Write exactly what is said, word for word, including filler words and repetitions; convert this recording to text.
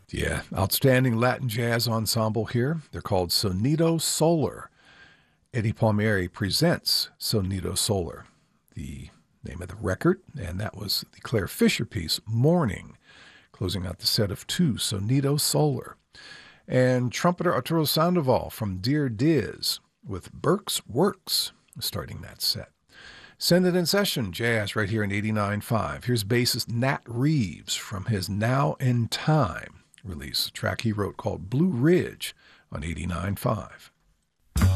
Yeah, outstanding Latin jazz ensemble here. They're called Sonido Solar. Eddie Palmieri presents Sonido Solar, the name of the record, and that was the Claire Fisher piece, Morning, closing out the set of two, Sonido Solar. And trumpeter Arturo Sandoval from Dear Diz with Burke's Works, starting that set. Send It in Session, jazz right here in eighty-nine point five. Here's bassist Nat Reeves from his Now in Time release, a track he wrote called Blue Ridge on eighty-nine point five.